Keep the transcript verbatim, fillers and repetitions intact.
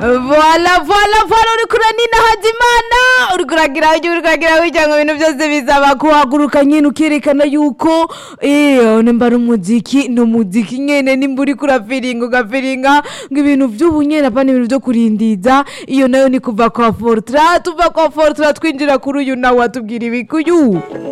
Voila, voila, voila, uri kuranina Hajimana, uri kuragira uri kuragira kugira ngo ibintu byose bizaba kuhaguruka nyine ukerekana yuko eh nimba ari umuziki no muziki nyene nimba uri kurafiringa ugafiringa ngo ibintu by'ubunyene apana ibintu byo kurindiza iyo nayo ni kuva kwa Fortra tuva kwa Fortra twinjira kuri uyu nawe atubwira ibikuyu.